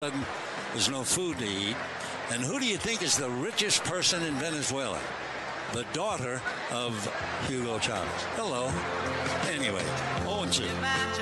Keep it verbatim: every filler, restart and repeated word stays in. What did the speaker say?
There's no food to eat. And who do you think is the richest person in Venezuela? The daughter of Hugo Chavez. Hello. Anyway, oh and two.